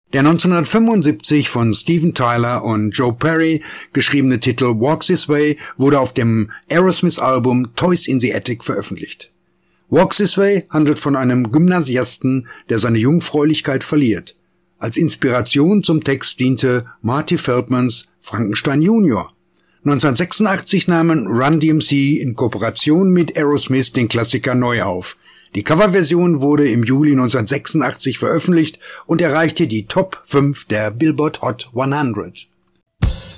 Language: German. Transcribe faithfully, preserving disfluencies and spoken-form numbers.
Der neunzehnhundertfünfundsiebzig von Steven Tyler und Joe Perry geschriebene Titel Walk This Way wurde auf dem Aerosmith-Album Toys in the Attic veröffentlicht. Walk This Way handelt von einem Gymnasiasten, der seine Jungfräulichkeit verliert. Als Inspiration zum Text diente Marty Feldmans Frankenstein Junior. neunzehnhundertsechsundachtzig nahmen Run D M C in Kooperation mit Aerosmith den Klassiker neu auf. Die Coverversion wurde im Juli neunzehnhundertsechsundachtzig veröffentlicht und erreichte die Top fünf der Billboard Hot hundert.